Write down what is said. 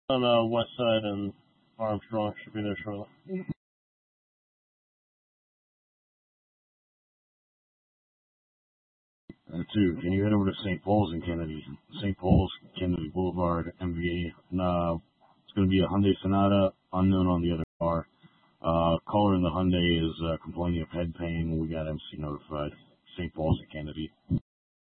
On West Side and Armstrong should be there shortly. 2, can you head over to St. Paul's and Kennedy? St. Paul's, Kennedy Boulevard, MVA. It's going to be a Hyundai Sonata, unknown on the other car. Caller in the Hyundai is complaining of head pain. We got MC notified. St. Paul's and Kennedy.